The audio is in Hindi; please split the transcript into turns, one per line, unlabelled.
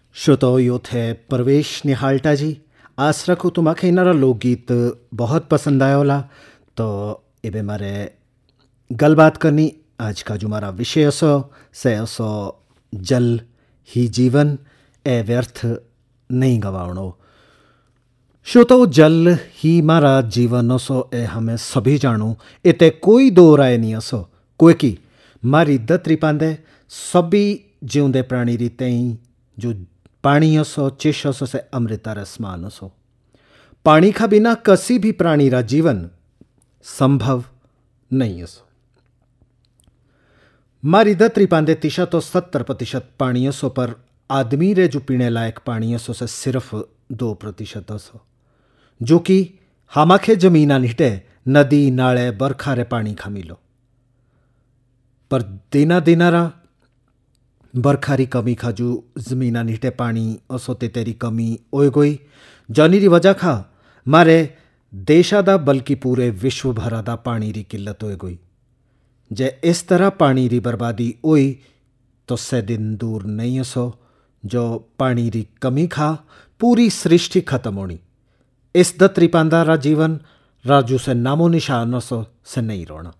श्रोतो यो थे प्रवेश निहाल्टा जी। आस रखूँ तुम्हें इनारा लोकगीत बहुत पसंद आया होला। तो इबे मारे गलबात करनी आज का जो हमारा विषय असो से असो जल ही जीवन ए व्यर्थ नहीं गवावणो। श्रोतो जल ही मारा जीवन असो ए हमें सभी जानू। इते कोई दो राय नहीं असो कोई की मारी दत्री पांदे सभी जीवंदे प्राणी रीते जो पानी असो चिश असो से अमृता रसमान असो। पानी का बिना कसी भी प्राणी रा जीवन संभव नहीं असो। मारी दत्री पांदे तिशा तो 70% पानी असो पर आदमी रे जो पीने लायक पानी असो से सिर्फ 2% असो जो कि हमाखे जमीना निटे नदी नाले बरखा रे पानी खा मिलो। पर दिना दिनारा बरखारी कमी खा जो जमीना निटे पानी असोते तेरी कमी ओए गोई जानी री वजह खा मारे देशादा बल्कि पूरे विश्व भरादा पानी री किल्लत होए गोई। जे इस तरह पानी री बर्बादी हुई तो से दिन दूर नहीं असो जो पानी री कमी खा पूरी सृष्टि खत्म होनी। इस दत्री पांदा रा जीवन राजू से नामो निशान असो से नहीं रोना।